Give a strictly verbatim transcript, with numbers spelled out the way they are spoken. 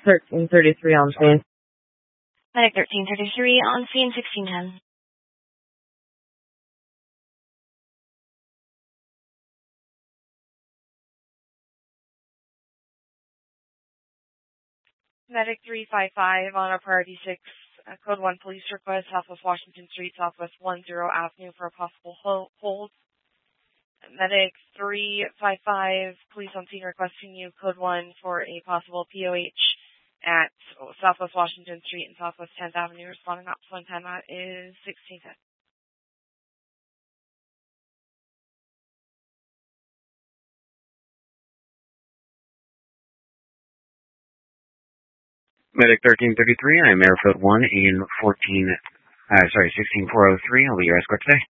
thirteen thirty-three on scene. Medic thirteen thirty-three on scene sixteen ten. Medic three five five on a priority six, uh, code one police request, Southwest Washington Street, Southwest ten Avenue for a possible ho- hold. Medic three five five, police on scene requesting you, code one for a possible P O H at Southwest Washington Street and Southwest tenth Avenue. Responding up to one ten, that is sixteen ten. Medic thirteen thirty-three, I'm Airfield one in fourteen, uh, sorry, sixteen four oh three. I'll be your escort today.